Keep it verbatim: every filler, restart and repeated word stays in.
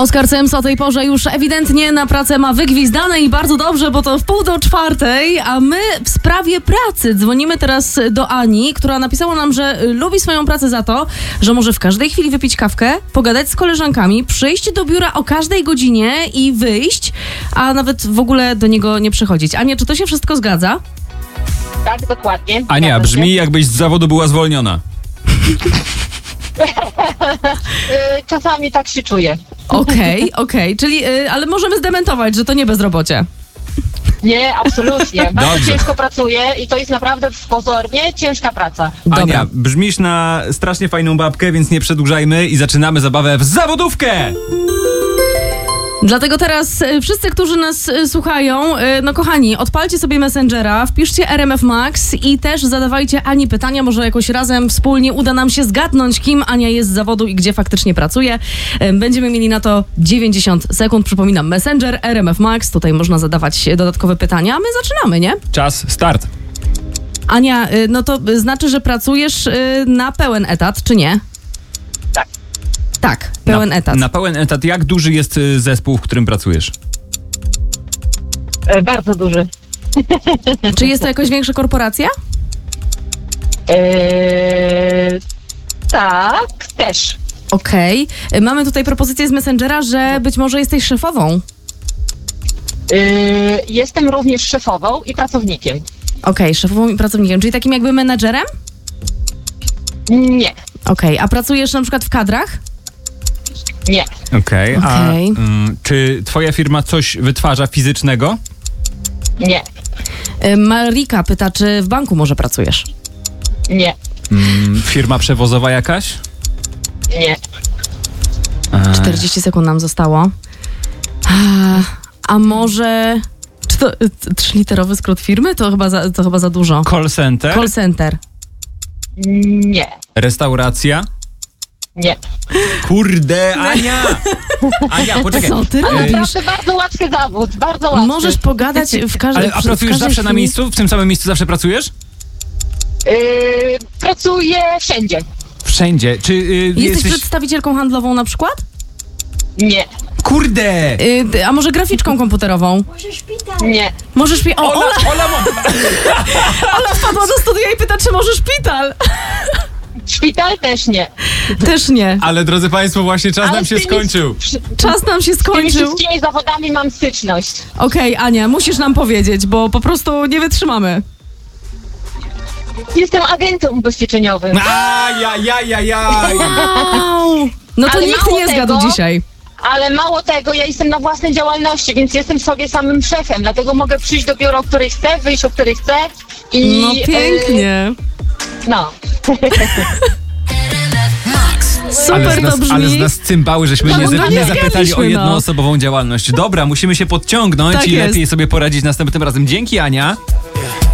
Oskar Cemso o tej porze już ewidentnie na pracę ma wygwizdane i bardzo dobrze, bo to w pół do czwartej, a my w sprawie pracy dzwonimy teraz do Ani, która napisała nam, że lubi swoją pracę za to, że może w każdej chwili wypić kawkę, pogadać z koleżankami, przyjść do biura o każdej godzinie i wyjść, a nawet w ogóle do niego nie przychodzić. Ania, czy to się wszystko zgadza? Tak, dokładnie. Ania, brzmi jakbyś z zawodu była zwolniona. Czasami tak się czuję. Okej, okay, okej, okay. Czyli, y, ale możemy zdementować, że to nie bezrobocie. Nie, absolutnie. Bardzo Dobrze. ciężko pracuję i to jest naprawdę pozornie ciężka praca. Dobra. Ania, brzmisz na strasznie fajną babkę, więc nie przedłużajmy i zaczynamy zabawę w zawodówkę! Dlatego teraz y, wszyscy, którzy nas y, słuchają, y, no kochani, odpalcie sobie Messengera, wpiszcie R M F Max i też zadawajcie Ani pytania, może jakoś razem wspólnie uda nam się zgadnąć, kim Ania jest z zawodu i gdzie faktycznie pracuje. Y, będziemy mieli na to dziewięćdziesiąt sekund, przypominam, Messenger, R M F Max, tutaj można zadawać dodatkowe pytania, a my zaczynamy, nie? Czas, start. Ania, y, no to y, znaczy, że pracujesz y, na pełen etat, czy nie? Tak. Tak, pełen na, etat. Na pełen etat. Jak duży jest y, zespół, w którym pracujesz? E, bardzo duży. Czy jest to jakaś większa korporacja? E, tak, też. Okej. Okay. Mamy tutaj propozycję z Messengera, że być może jesteś szefową. E, jestem również szefową i pracownikiem. Okej, okay, szefową i pracownikiem, czyli takim jakby menadżerem? Nie. Okej, okay. A pracujesz na przykład w kadrach? Nie. Okej, okay. A Okej. mm, czy twoja firma coś wytwarza fizycznego? Nie. Y, Marika pyta, czy w banku może pracujesz? Nie. Mm, firma przewozowa jakaś? Nie. A, czterdzieści sekund nam zostało. A, a może... Czy to y, trzyliterowy skrót firmy? To chyba za, to chyba za dużo. call center? Call center. Nie. Restauracja? Nie. Kurde, Ania! Ania, poczekaj. Co ty E, robisz? Naprawdę bardzo łatwy zawód, bardzo łatwy. Możesz pogadać w każdej... Ale, a w pracujesz każdej zawsze na chwili? miejscu? W tym samym miejscu zawsze pracujesz? Yy, pracuję wszędzie. Wszędzie. Czy y, Jesteś, jesteś... przedstawicielką handlową na przykład? Nie. Kurde! Y, a może graficzką komputerową? Nie. Może szpi... O, Ola, Ola, mo- Ola wpadła do studia i pyta, czy może szpital? Szpital też nie. Też nie. Ale drodzy państwo, właśnie czas Ale nam się z tymi- skończył. przy- Czas nam się Z tymi skończył. wszystkimi zawodami mam styczność. Okej, okay, Ania, musisz nam powiedzieć, bo po prostu nie wytrzymamy. Jestem agentem ubezpieczeniowym. Ajajajajaj! Wow. No to Ale nikt mało nie zgadł tego- dzisiaj. Ale mało tego, ja jestem na własnej działalności, więc jestem sobie samym szefem, dlatego mogę przyjść do biura, o której chcę, wyjść, o której chcę i... No pięknie. e, no. Super ale, z nas, to brzmi. ale z nas cymbały, żeśmy No, nie, no za- nie nie zapytali o zgadliśmy, no. jednoosobową działalność. Dobra, musimy się podciągnąć Tak i jest. lepiej sobie poradzić następnym razem. Dzięki, Ania.